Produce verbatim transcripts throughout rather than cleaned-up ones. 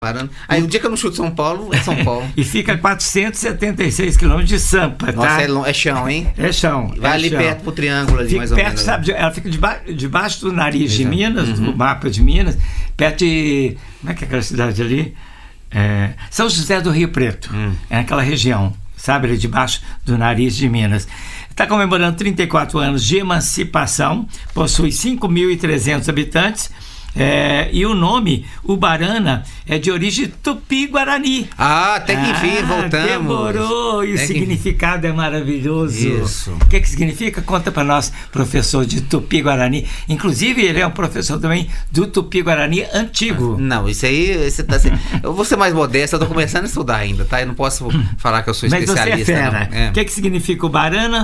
Parando. Aí o dia que eu não chuto São Paulo, é São Paulo. E fica a quatrocentos e setenta e seis quilômetros de Sampa, tá? Nossa, é, long... é chão, hein? É chão. Vai é ali chão. perto pro triângulo ali, fica mais ou perto, menos. sabe? Ela fica deba... debaixo do nariz de Exato. Minas, Uhum. do mapa de Minas, perto de... Como é que é aquela cidade ali? É... São José do Rio Preto. Hum. É aquela região, sabe? Ali debaixo do nariz de Minas. Está comemorando trinta e quatro anos de emancipação, possui cinco mil e trezentos habitantes. É, e o nome, Ubarana, é de origem tupi-guarani. Ah, até que enfim, Ah, voltamos. Demorou, e Até o que- significado é maravilhoso. Isso. O que, que significa? Conta para nós, professor de tupi-guarani. Inclusive, ele é um professor também do tupi-guarani antigo. Não, isso aí, você tá assim, eu vou ser mais modesto, eu tô começando a estudar ainda, tá? Eu não posso falar que eu sou Mas você é especialista, fera. não. É. O que, que significa Ubarana?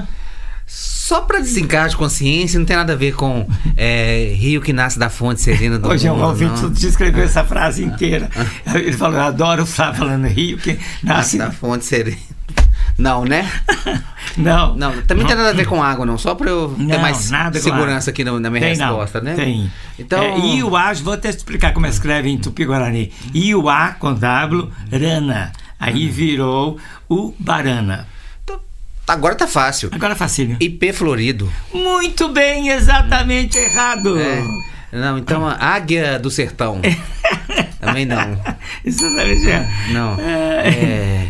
Só pra desencargo de consciência, não tem nada a ver com é, rio que nasce da fonte serena do Hoje é um mundo, ouvinte não. descreveu essa frase inteira. Ele falou, eu adoro o Flávio falando rio que nasce... Da fonte serena. Não, né? Não. Não, também não tem nada a ver com água, não. Só pra eu ter Não, mais nada com segurança água. aqui na, na minha Tem, resposta, não, né? Tem. Então... É, Iuá, vou até explicar como escreve em Tupi-Guarani. Iuá com W, Rana. Aí virou Ubarana. Agora tá fácil. Agora é facílio. I P florido. Muito bem, exatamente errado. É. Não, então a águia do sertão. Também não. Exatamente é. Não. É. É,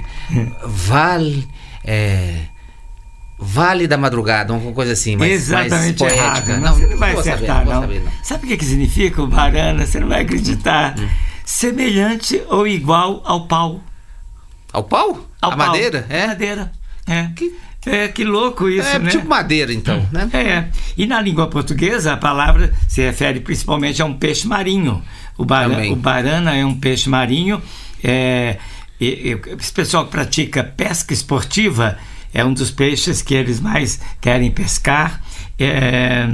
vale. É, vale da madrugada, alguma coisa assim, mas Exatamente mais errado. poética. Não, você não vai vou acertar, saber, não. vou saber, não. Sabe o que, que significa o Barana? Você não vai acreditar. Hum. Semelhante ou igual ao pau. Ao pau? Ao a pau. madeira? É? Madeira. É. Que- É, que louco isso, é né? tipo madeira, então, né? É, e na língua portuguesa a palavra se refere principalmente a um peixe marinho. O, bara, Também. o barana é um peixe marinho. É, e, e, esse pessoal que pratica pesca esportiva é um dos peixes que eles mais querem pescar. É,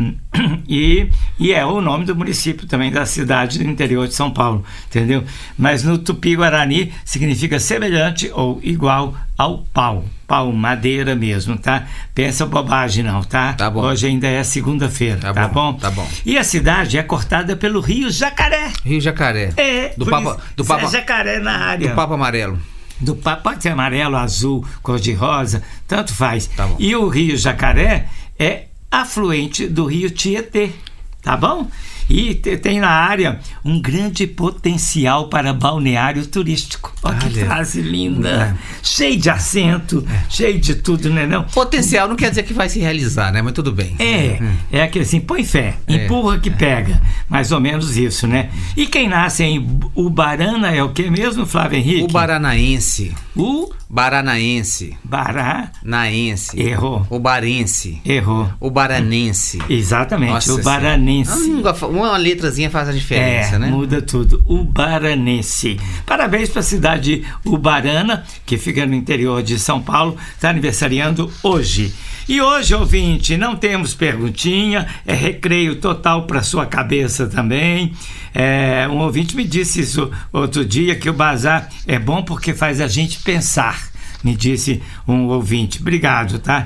e, e é o nome do município também, da cidade do interior de São Paulo, entendeu? Mas no Tupi-Guarani significa semelhante ou igual ao pau. Pau, madeira mesmo, tá? Pensa bobagem não, tá? Tá bom. Hoje ainda é segunda-feira, Tá tá, bom, bom? tá bom. E a cidade é cortada pelo Rio Jacaré. Rio Jacaré. É, Do por Papa, isso, do Zé Papa, Jacaré na área. do Papa Amarelo. Do pa- pode ser amarelo, azul, cor-de-rosa, tanto faz. Tá bom. E o Rio Jacaré é afluente do Rio Tietê, tá bom? E te- tem na área um grande potencial para balneário turístico. Olha que Olha. frase linda. É. Cheio de acento, cheio de tudo, né? Não? Potencial não quer dizer que vai se realizar, né? Mas tudo bem. É, é aquele assim, põe fé, É. empurra que pega. Mais ou menos isso, né? E quem nasce em Ubarana é o que mesmo, Flávio Henrique? O baranaense. O Baranaense. Bará. Naense. Errou. O barense. Errou. O baranense. Exatamente, Nossa o Senhora. baranense. Uma, uma letrazinha faz a diferença, É, né? muda tudo. Ubaranense. Parabéns para a cidade de Ubarana, que fica no interior de São Paulo, está aniversariando hoje. E hoje, ouvinte, não temos perguntinha, é recreio total para sua cabeça também. É, um ouvinte me disse isso outro dia, que o bazar é bom porque faz a gente pensar, me disse um ouvinte. Obrigado, tá?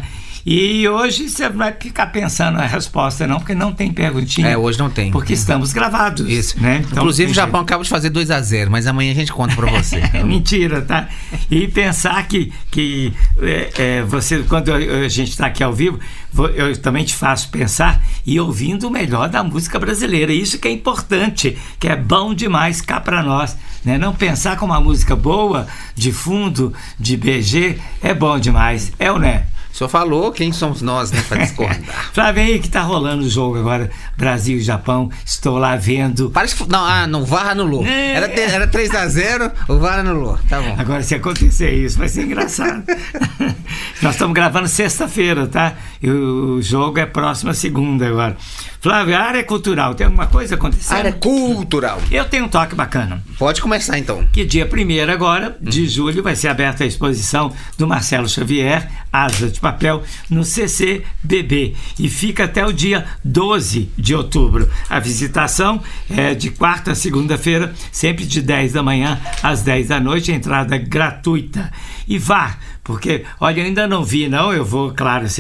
E hoje você vai ficar pensando na resposta, não, porque não tem perguntinha. É, hoje não tem. Porque estamos gravados. Isso. Né? Então, Inclusive, o tem Japão acaba de fazer dois a zero, mas amanhã a gente conta pra você. É mentira, tá? E pensar que, que é, é, você, quando eu- a gente está aqui ao vivo, vou- eu também te faço pensar e ouvindo o melhor da música brasileira. Isso que é importante, que é bom demais cá para nós. Né? Não pensar com uma música boa, de fundo, de B G, é bom demais. É ou não é? O senhor falou, quem somos nós, né, pra discordar? Flávio, aí que tá rolando o jogo agora, Brasil e Japão, estou lá vendo. Parece que. Não, ah, não, o V A R anulou. É. Era, te- era três a zero, o V A R anulou. Tá bom. Agora, se acontecer isso, vai ser engraçado. Nós estamos gravando sexta-feira, tá? E o jogo é próxima segunda agora. Flávio, a área cultural, tem alguma coisa acontecendo? Área cultural. Eu tenho um toque bacana. Pode começar então. Que dia primeiro agora, de julho, vai ser aberta a exposição do Marcelo Xavier, Asa de Papel, no C C B B. E fica até o dia doze de outubro. A visitação é de quarta a segunda-feira, sempre de dez da manhã às dez da noite, entrada gratuita. E vá, porque, olha, eu ainda não vi, não, eu vou, claro, semana que vem.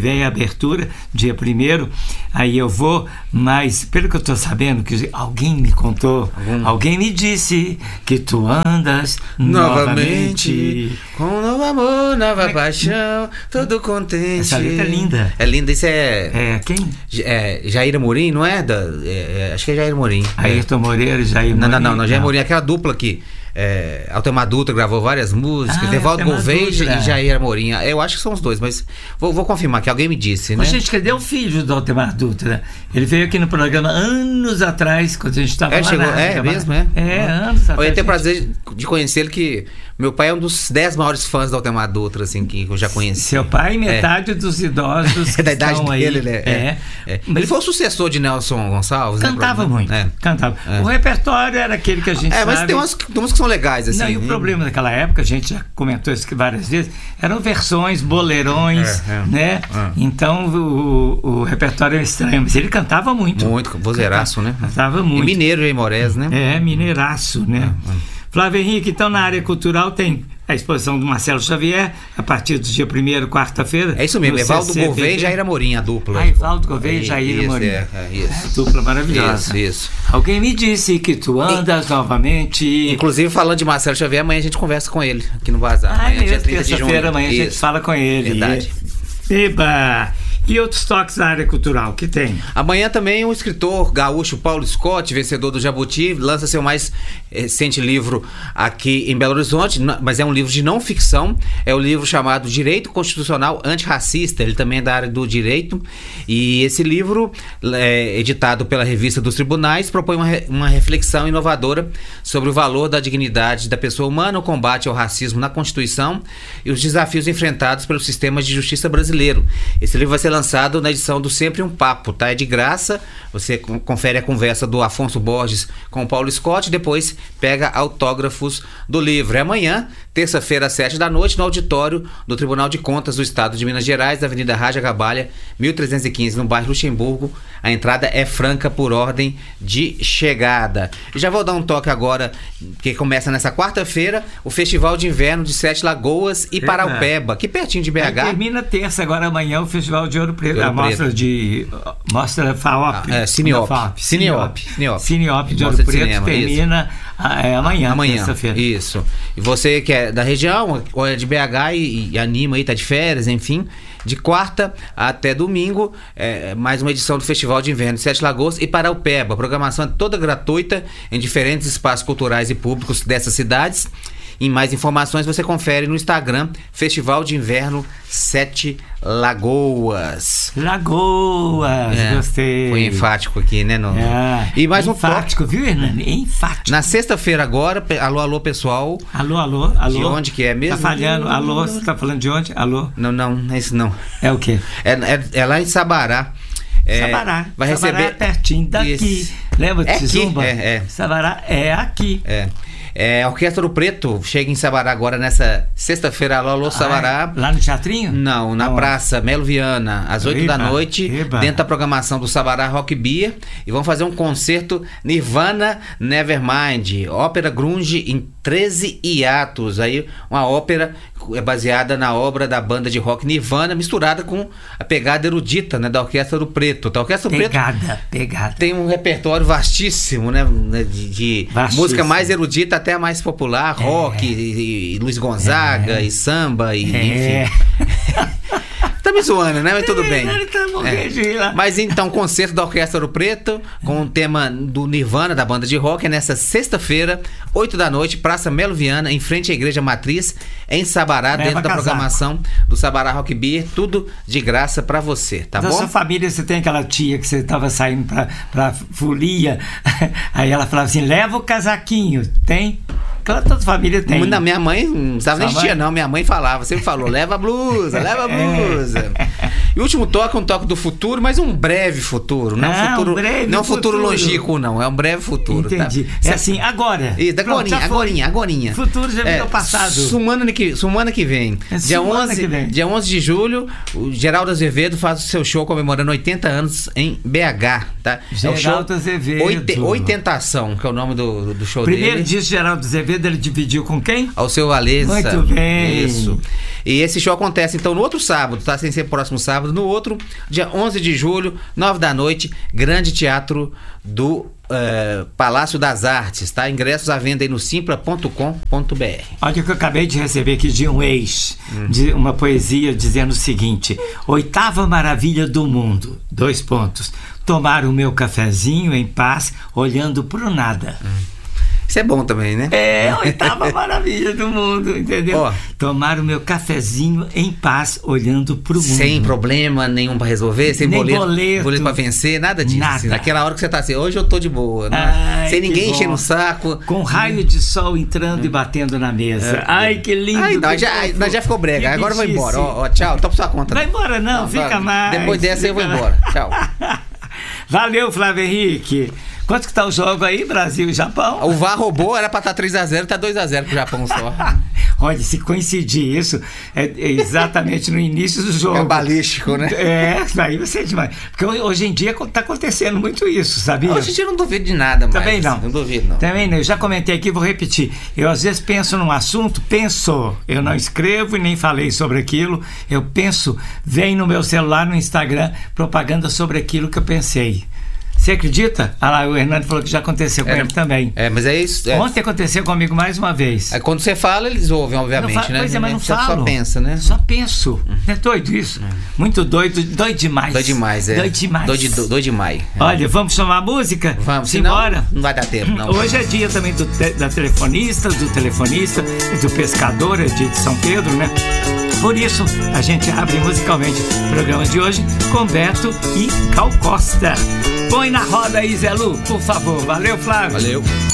vem a abertura, dia primeiro, aí eu vou, mas pelo que eu estou sabendo, que alguém me contou, hum. alguém me disse que tu andas novamente, novamente com novo amor, nova é... paixão, todo contente. Essa letra é linda. É linda, isso é... É quem? É, Jair Amorim, não é? Da, é, é acho que é Jair Amorim. Ayrton Moreira e Jair Amorim. Não, não, não, não, Jair Amorim, aquela dupla aqui. É, Altemar Dutra gravou várias músicas, ah, Evaldo Gouveia e Jair Amorim. Eu acho que são os dois, mas vou, vou confirmar que alguém me disse, né? Mas, gente, cadê o filho do Altemar Dutra? Ele veio aqui no programa anos atrás, quando a gente estava é, lá. Chegou, na, é, mesmo, é? É, anos atrás. Eu ia ter o prazer de conhecer ele, que meu pai é um dos dez maiores fãs do Altemar Dutra, assim, que eu já conheci. Seu pai, metade é. dos idosos que é da idade estão dele, aí. né? É. É. É. Mas ele foi o sucessor de Nelson Gonçalves, cantava né? muito, é. cantava. É. O repertório era aquele que a gente É, sabe. mas tem umas, tem umas que são legais, assim. Não, e o problema daquela época, a gente já comentou isso várias vezes, eram versões, boleirões, é, é, né? É. Então o, o repertório é estranho, mas ele cantava muito. Muito, vozeiraço, né? Cantava muito. E mineiro, Jair Moraes, né? É, mineiraço, né? É, é. Flávio Henrique, então na área cultural tem a exposição do Marcelo Xavier, a partir do dia primeiro, quarta-feira. É isso mesmo, Evaldo Gouveia e Jair Amorim, a dupla. Ah, Evaldo Gouveia e Jair Amorim. É, é, isso. É, dupla maravilhosa. Isso, isso. Alguém me disse que tu andas e... novamente. Inclusive, falando de Marcelo Xavier, amanhã a gente conversa com ele aqui no Bazar. Ah, amanhã, é terça-feira, amanhã isso. A gente fala com ele. Verdade. Eba! E outros toques na área cultural, que tem? Amanhã também o escritor gaúcho Paulo Scott, vencedor do Jabuti, lança seu mais recente livro aqui em Belo Horizonte, mas é um livro de não ficção, é o livro chamado Direito Constitucional Antirracista, ele também é da área do direito, e esse livro, é, editado pela Revista dos Tribunais, propõe uma, uma reflexão inovadora sobre o valor da dignidade da pessoa humana, o combate ao racismo na Constituição e os desafios enfrentados pelo sistema de justiça brasileiro. Esse livro vai ser lançado na edição do Sempre um Papo, tá? É de graça, você confere a conversa do Afonso Borges com o Paulo Scott e depois pega autógrafos do livro. É amanhã, terça-feira, às sete da noite, no auditório do Tribunal de Contas do Estado de Minas Gerais, da Avenida Raja Gabalha, mil trezentos e quinze, no bairro Luxemburgo. A entrada é franca por ordem de chegada. E já vou dar um toque agora, que começa nessa quarta-feira, o Festival de Inverno de Sete Lagoas e Paraupeba, aqui pertinho de B H. Aí termina terça, agora amanhã, o Festival de Ouro Preto, Ouro a mostra Preto. de mostra FAOP, ah, é, Cineop, Cineop, Cineop, Cineop de Ouro Preto cinema, termina a, é, amanhã, amanhã, terça-feira. Isso. E você que é da região, ou é de B H e, e anima aí, tá de férias, enfim, de quarta até domingo, é, mais uma edição do Festival de Inverno de Sete Lagoas e Paraupeba. A programação é toda gratuita em diferentes espaços culturais e públicos dessas cidades. E mais informações você confere no Instagram, Festival de Inverno Sete Lagoas. Lagoas, é, gostei. Foi enfático aqui, né? No... É, e mais enfático, um viu, Hernani? É enfático. Na sexta-feira agora, alô, alô, pessoal. Alô, alô, alô. De onde que é mesmo? Tá falhando, alô, você tá falando de onde? Alô? Não, não, não é isso não. É o quê? É, é, é lá em Sabará. É, Sabará. Vai Sabará receber... é pertinho daqui. Isso. Lembra de é Zumba? É, é. Sabará é aqui. É. É, a Orquestra do Preto chega em Sabará agora nessa sexta-feira. Alô, alô, Sabará. Ah, lá no Teatrinho? Não, na Não. Praça Melo Viana, às oito da noite, eba. dentro da programação do Sabará Rock Beer. E vão fazer um concerto Nirvana Nevermind, ópera grunge em treze hiatos. Aí uma ópera é baseada na obra da banda de rock Nirvana, misturada com a pegada erudita, né, da Orquestra do Preto. A Orquestra do pegada, Preto pegada. Tem um repertório vastíssimo, né, de, de música mais erudita até a mais popular, rock, é. e, e Luiz Gonzaga, é. e samba, e é. enfim. Tá me zoando, né? Mas tudo bem. É. Mas então, concerto da Orquestra do Preto, com o tema do Nirvana, da banda de rock, é nessa sexta-feira, oito da noite, Praça Melo Viana, em frente à Igreja Matriz, em Sabará, dentro da programação do Sabará Rock Beer. Tudo de graça pra você, tá bom? Da sua família, você tem aquela tia que você tava saindo pra, pra folia, aí ela falava assim, leva o casaquinho, tem? Claro, toda família tem. Na minha mãe, não sabe nem de tia não, minha mãe falava, sempre falou, leva a blusa, leva a blusa. É. E o último toque é um toque do futuro, mas um breve futuro, não ah, um futuro, um breve não um futuro, futuro longínquo não, é um breve futuro. Entendi. Tá? É assim, agora. Isso, agorinha, agorinha, agorinha. Futuro já virou é, passado. Semana que, semana que vem. É dia, onze, que vem. dia onze de julho, o Geraldo Azevedo faz o seu show comemorando oitenta anos em B H, tá? Geraldo é o show Azevedo. Oite, Oitentação, que é o nome do, do show Primeiro dele. Primeiro disco de Geraldo Azevedo Azevedo ele dividiu com quem? Ao seu Valesa. Muito bem. Isso. E esse show acontece, então, no outro sábado, tá? Sem ser próximo sábado. No outro, dia onze de julho, nove da noite, Grande Teatro do uh, Palácio das Artes, tá? Ingressos à venda aí no simpla ponto com ponto b r. Olha o que eu acabei de receber aqui de um ex, hum. de uma poesia dizendo o seguinte: oitava maravilha do mundo, dois pontos, tomar o meu cafezinho em paz, olhando pro nada. Hum. Isso é bom também, né? É, a oitava maravilha do mundo, entendeu? Oh, tomar o meu cafezinho em paz, olhando pro mundo. Sem problema nenhum pra resolver, sem Nem boleto, boleto, boleto pra vencer, nada disso. Nada. Assim, naquela hora que você tá assim, hoje eu tô de boa. Né? Ai, sem ninguém enchendo o saco. Com raio de sol entrando hum. e batendo na mesa. É. Ai, que lindo. Ai, nós, já, nós já ficou brega, agora eu vou embora. Ó, ó, tchau, tô por sua conta. Vai embora não, não fica vai. mais. Depois dessa fica eu vou embora. Tchau. Valeu, Flávio Henrique. Quanto que tá o jogo aí, Brasil e Japão? O V A R roubou, era pra estar três a zero, tá dois a zero pro Japão só. Olha, se coincidir isso, é exatamente no início do jogo. É balístico, né? É, aí vai ser demais. Porque hoje em dia tá acontecendo muito isso, sabia? Hoje em dia eu não duvido de nada mais. Também não. Não duvido, não. Também não. Eu já comentei aqui, vou repetir. Eu às vezes penso num assunto, penso. Eu não escrevo e nem falei sobre aquilo. Eu penso, vem no meu celular, no Instagram, propaganda sobre aquilo que eu pensei. Você acredita? Ah lá, o Hernando falou que já aconteceu com é, ele também. É, mas é isso. É. Ontem aconteceu comigo mais uma vez. É, quando você fala, eles ouvem, obviamente, falo, né? Pois é, mas não você falo. Só pensa, né? Só penso. Hum. É doido isso? Hum. Muito doido, doido demais. Doido demais, é. Doido demais. Doido, doido, doido demais. É. Olha, vamos chamar a música? Vamos, embora. Não vai dar tempo, não. Hoje é dia também do, da telefonista, do telefonista e do pescador, é dia de São Pedro, né? Por isso, a gente abre musicalmente o programa de hoje com Beto e Gal Costa. Põe na roda aí, Zé Lu, por favor. Valeu, Flávio. Valeu.